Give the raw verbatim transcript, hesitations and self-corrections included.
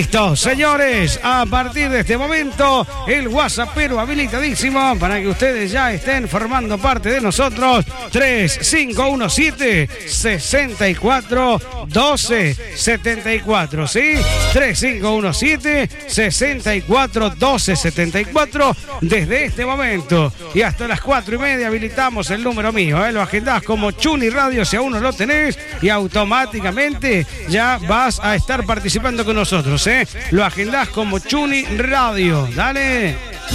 Listo, señores, a partir de este momento, el WhatsAppero habilitadísimo para que ustedes ya estén formando parte de nosotros. tres cinco uno siete, seis cuatro, uno dos siete cuatro, ¿sí? tres cinco uno siete, seis cuatro, uno dos siete cuatro. Desde este momento y hasta las cuatro y media habilitamos el número mío, ¿eh? Lo agendás como Chuni Radio si aún no lo tenés y automáticamente ya vas a estar participando con nosotros, ¿eh? Lo agendás como Chuni Radio. Dale.